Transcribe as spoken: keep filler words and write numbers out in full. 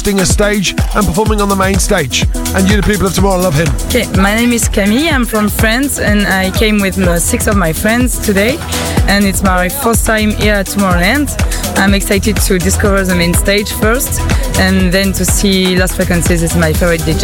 a stage and performing on the main stage. And you, the people of Tomorrow, love him. Okay, my name is Camille. I'm from France, and I came with uh, six of my friends today, and it's my first time here at Tomorrowland. I'm excited to discover the main stage first, and then to see Lost Frequencies is my favorite D J.